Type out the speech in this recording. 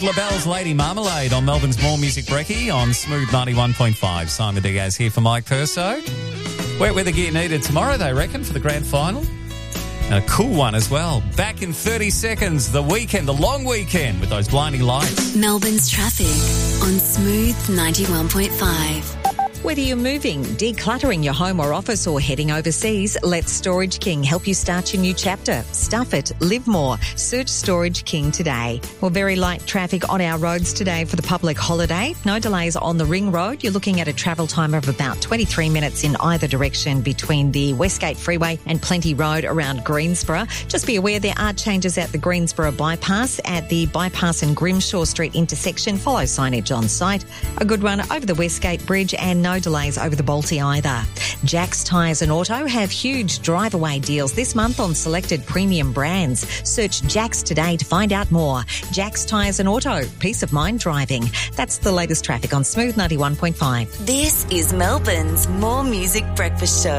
LaBelle's Lady Marmalade on Melbourne's More Music Brekkie on Smooth 91.5. Simon Diaz here for Mike Perso. Wet weather gear needed tomorrow, they reckon, for the grand final. And a cool one as well. Back in 30 seconds, the weekend, the long weekend with those blinding lights. Melbourne's traffic on Smooth 91.5. Whether you're moving, decluttering your home or office, or heading overseas, let Storage King help you start your new chapter. Stuff it, live more. Search Storage King today. Well, very light traffic on our roads today for the public holiday. No delays on the Ring Road. You're looking at a travel time of about 23 minutes in either direction between the Westgate Freeway and Plenty Road around Greensborough. Just be aware there are changes at the Greensborough bypass. At the bypass and Grimshaw Street intersection, follow signage on site. A good run over the Westgate Bridge and no delays over the Balti either. Jack's Tyres and Auto have huge drive-away deals this month on selected premium brands. Search Jack's today to find out more. Jack's Tyres and Auto, peace of mind driving. That's the latest traffic on Smooth 91.5. This is Melbourne's More Music Breakfast Show.